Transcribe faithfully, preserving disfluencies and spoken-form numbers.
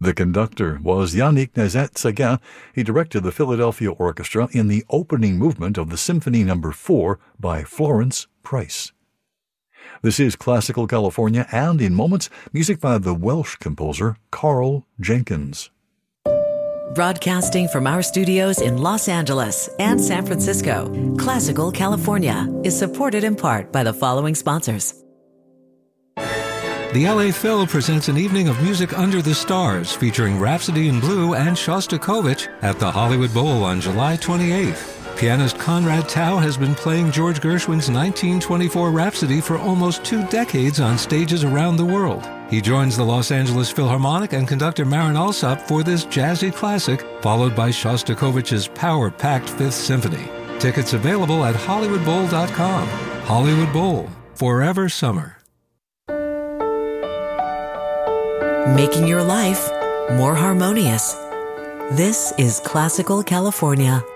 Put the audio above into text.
The conductor was Yannick Nézet-Séguin. He directed the Philadelphia Orchestra in the opening movement of the Symphony Number four by Florence Price. This is Classical California, and in moments, music by the Welsh composer Carl Jenkins. Broadcasting from our studios in Los Angeles and San Francisco, Classical California is supported in part by the following sponsors. The L A Phil presents an evening of music under the stars featuring Rhapsody in Blue and Shostakovich at the Hollywood Bowl on July twenty-eighth. Pianist Conrad Tao has been playing George Gershwin's nineteen twenty-four Rhapsody for almost two decades on stages around the world. He joins the Los Angeles Philharmonic and conductor Marin Alsop for this jazzy classic, followed by Shostakovich's power-packed Fifth Symphony. Tickets available at hollywood bowl dot com. Hollywood Bowl, forever summer. Making your life more harmonious. This is Classical California.